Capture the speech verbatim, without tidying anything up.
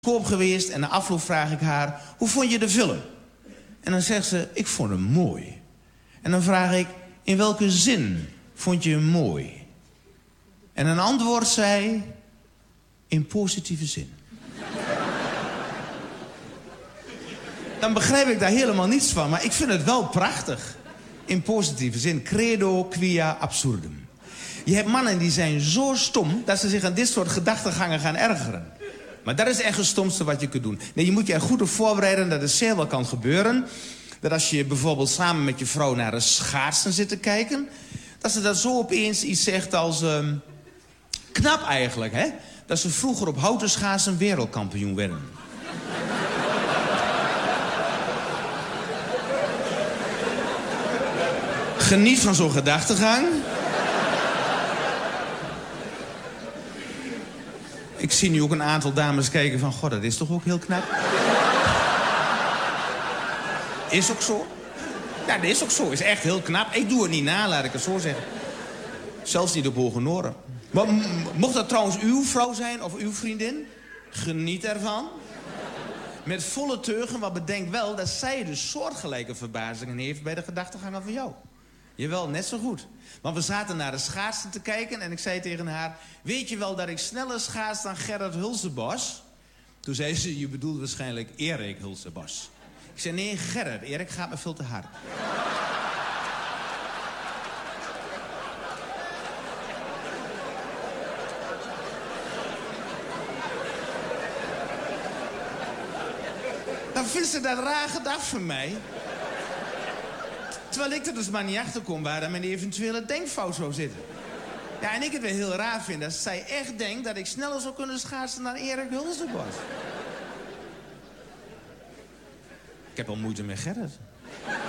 Koop geweest en na afloop vraag ik haar, hoe vond je de film? En dan zegt ze, ik vond hem mooi. En dan vraag ik, in welke zin vond je hem mooi? En een antwoord zij, in positieve zin. Dan begrijp ik daar helemaal niets van, maar ik vind het wel prachtig. In positieve zin, credo quia absurdum. Je hebt mannen die zijn zo stom dat ze zich aan dit soort gedachtegangen gaan ergeren. Maar dat is echt het stomste wat je kunt doen. Nee, je moet je er goed op voorbereiden dat het zeer wel kan gebeuren. Dat als je bijvoorbeeld samen met je vrouw naar een schaatsen zit te kijken, dat ze dat zo opeens iets zegt als... Uh, knap eigenlijk, hè? Dat ze vroeger op houten schaatsen wereldkampioen werden. Geniet van zo'n gedachtegang. Ik zie nu ook een aantal dames kijken van... God, dat is toch ook heel knap? Is ook zo. Ja, dat is ook zo. Is echt heel knap. Ik doe het niet na, laat ik het zo zeggen. Zelfs niet op hoge noren. Maar mocht dat trouwens uw vrouw zijn of uw vriendin? Geniet ervan. Met volle teugen, maar bedenk wel dat zij dus soortgelijke verbazingen heeft... bij de gedachtegangen van jou. Jawel, net zo goed. Want we zaten naar de schaatsen te kijken en ik zei tegen haar... Weet je wel dat ik sneller schaats dan Gerrit Hulsebos? Toen zei ze, je bedoelt waarschijnlijk Erik Hulsebos. Ik zei, nee, Gerrit. Erik gaat me veel te hard. Dan vindt ze dat raar gedacht van mij... Terwijl ik er dus maar niet achter kom waar dan mijn eventuele denkfout zou zitten. Ja, en ik het weer heel raar vind dat zij echt denkt dat ik sneller zou kunnen schaatsen dan Erik Hulsebos. Ik heb al moeite met Gerrit.